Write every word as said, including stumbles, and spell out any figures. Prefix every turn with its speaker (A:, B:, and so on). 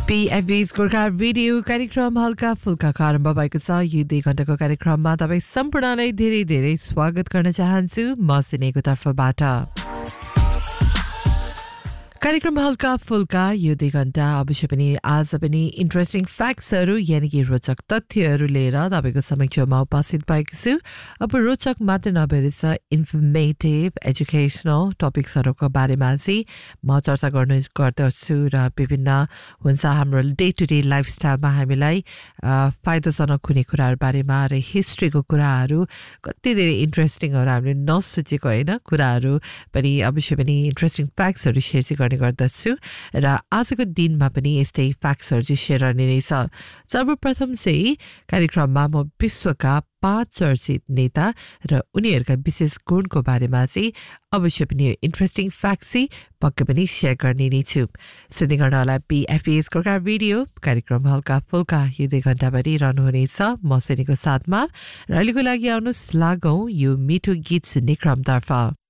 A: पीएफबी's Gorkha radio कार्यक्रम हल्का फुल्का आरम्भ भएको छ। यो दुई घण्टाको कार्यक्रममा तपाईँ सम्पूर्णलाई धेरै धेरै स्वागत गर्न चाहन्छु म सिनेको तर्फबाट। कार्यक्रम हल्का फुल्का यो दुई घण्टा अवश्य पनि आज पनि इन्ट्रेस्टिङ फ्याक्ट्सहरू यानि कि रोचक तथ्यहरू लिएर तपाईँको समक्षमा उपस्थित भएको छु। अब रोचक मात्र नभएर इन्फर्मेटिभ एजुकेसनल टपिक्सहरूको बारेमा चाहिँ म चर्चा गर्नु गर्दछु र विभिन्न हुन्छ हाम्रो डे टु डे लाइफस्टाइलमा हामीलाई फाइदाजनक हुने कुराहरू बारेमा र हिस्ट्रीको कुराहरू कति धेरै इन्ट्रेस्टिङहरू हामीले नसोचेको होइन कुराहरू पनि अवश्य पनि इन्ट्रेस्टिङ फ्याक्ट्सहरू सेयर चाहिँ गर्ने गर्दछु र आजको दिनमा पनि यस्तै फ्याक्ट्सहरू चाहिँ सेयर गर्ने रहेछ। सर्वप्रथम चाहिँ कार्यक्रममा म विश्वका पाँच चर्चित नेता र उनीहरूका विशेष गुणको बारेमा चाहिँ अवश्य पनि इन्ट्रेस्टिङ फ्याक्ट चाहिँ पक्कै पनि सेयर गर्ने नै छु। सुन्दै गर्नुहोला पीएफबी's गोर्खा रेडियो कार्यक्रम हल्का फुल्का यो दुई घण्टाभरि रहनुहुनेछ म सुनेको साथमा र अहिलेको लागि आउनुहोस् लागौँ यो मिठो गीत सुन्ने क्रमतर्फ।